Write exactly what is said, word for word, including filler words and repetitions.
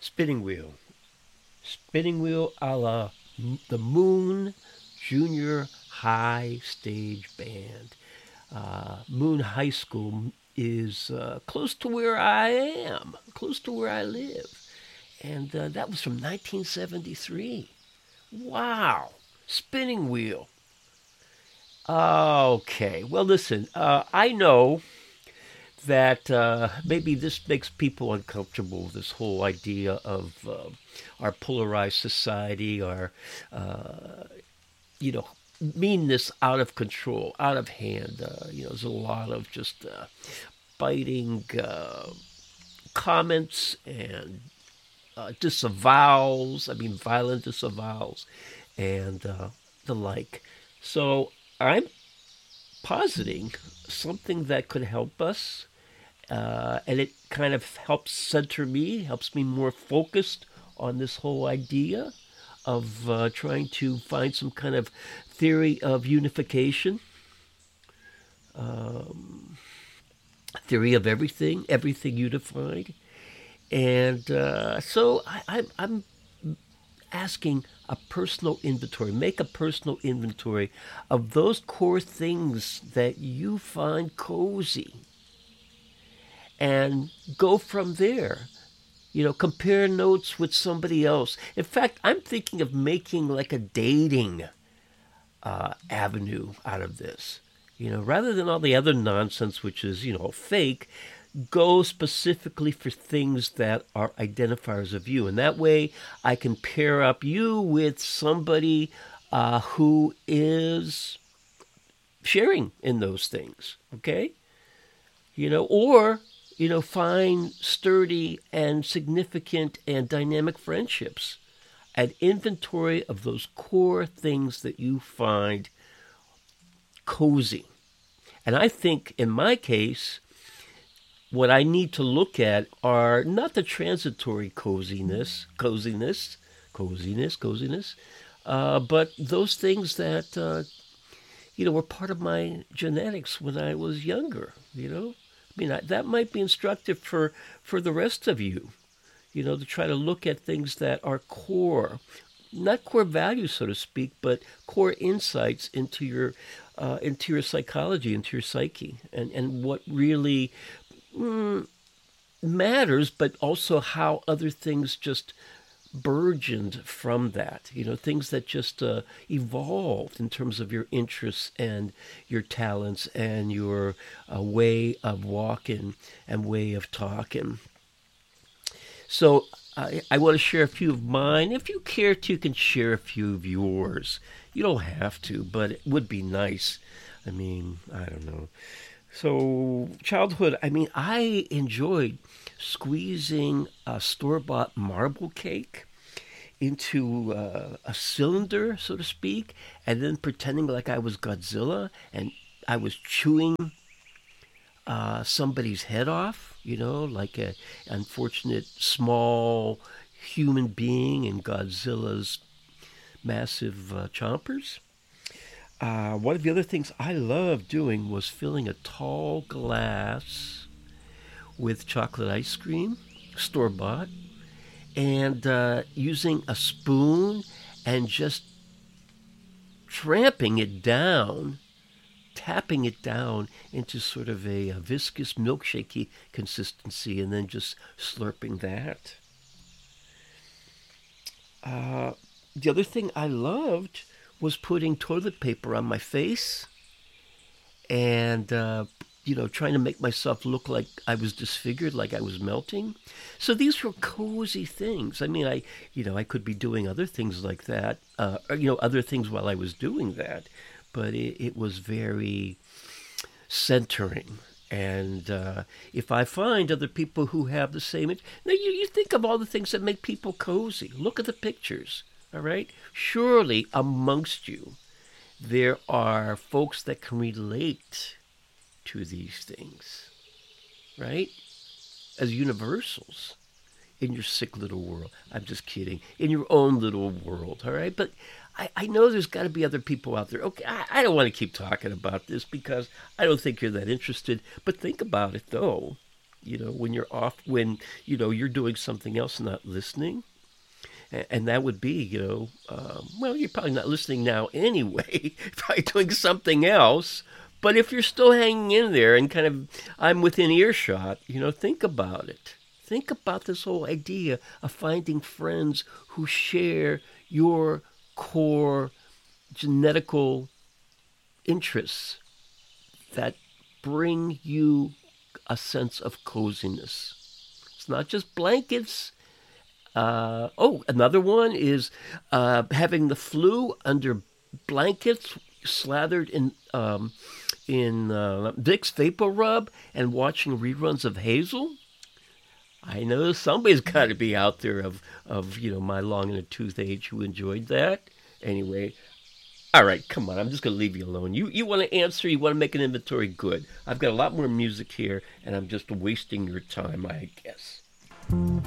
Spinning Wheel. Spinning Wheel a la the Moon Junior High Stage Band. Uh, Moon High School is uh, close to where I am, close to where I live. And uh, that was from nineteen seventy-three. Wow. Spinning Wheel. Okay. Well, listen, uh, I know that uh, maybe this makes people uncomfortable, this whole idea of uh, our polarized society, our, uh, you know, meanness out of control, out of hand. Uh, you know, there's a lot of just uh, biting uh, comments and uh, disavowals, I mean, violent disavowals, and uh, the like. So I'm positing something that could help us, uh, and it kind of helps center me, helps me more focused on this whole idea of uh, trying to find some kind of theory of unification, um, theory of everything, everything unified. And uh, so I, I'm, I'm asking a personal inventory, make a personal inventory of those core things that you find cozy and go from there. You know, compare notes with somebody else. In fact, I'm thinking of making like a dating uh, avenue out of this. You know, rather than all the other nonsense, which is, you know, fake, go specifically for things that are identifiers of you. And that way I can pair up you with somebody uh, who is sharing in those things, okay? You know, or, you know, find sturdy and significant and dynamic friendships. An inventory of those core things that you find cozy. And I think in my case, what I need to look at are not the transitory coziness, coziness, coziness, coziness, uh, but those things that, uh, you know, were part of my genetics when I was younger, you know? I mean, I, that might be instructive for, for the rest of you, you know, to try to look at things that are core, not core values, so to speak, but core insights into your, uh, into your psychology, into your psyche, and, and what really mm, matters, but also how other things just burgeoned from that. You know, things that just uh, evolved in terms of your interests and your talents and your uh, way of walking and way of talking. So I, I want to share a few of mine. If you care to, you can share a few of yours. You don't have to, but it would be nice. I mean, I don't know. So, childhood, I mean, I enjoyed squeezing a store bought marble cake into uh, a cylinder, so to speak, and then pretending like I was Godzilla and I was chewing uh, somebody's head off, you know, like a unfortunate small human being in Godzilla's massive uh, chompers. Uh, one of the other things I loved doing was filling a tall glass with chocolate ice cream, store bought, and uh, using a spoon and just tramping it down, tapping it down into sort of a, a viscous milkshakey consistency, and then just slurping that. Uh, the other thing I loved was putting toilet paper on my face and, uh, you know, trying to make myself look like I was disfigured, like I was melting. So these were cozy things. I mean, I, you know, I could be doing other things like that, uh, or, you know, other things while I was doing that, but it, it was very centering. And uh, if I find other people who have the same, now you, you think of all the things that make people cozy. Look at the pictures. All right? Surely amongst you, there are folks that can relate to these things, right? As universals in your sick little world. I'm just kidding. In your own little world, all right? But I, I know there's got to be other people out there. Okay, I, I don't want to keep talking about this because I don't think you're that interested. But think about it, though. You know, when you're off, when, you know, you're doing something else and not listening. And that would be, you know, um, well, you're probably not listening now anyway, probably doing something else. But if you're still hanging in there and kind of, I'm within earshot, you know, think about it. Think about this whole idea of finding friends who share your core genetical interests that bring you a sense of coziness. It's not just blankets. Uh, oh, another one is uh, having the flu under blankets slathered in um, in uh, Vicks Vapor Rub and watching reruns of Hazel. I know somebody's got to be out there of, of you know my long in the tooth age who enjoyed that. Anyway, all right, come on. I'm just going to leave you alone. You you want to answer? You want to make an inventory? Good. I've got a lot more music here, and I'm just wasting your time, I guess.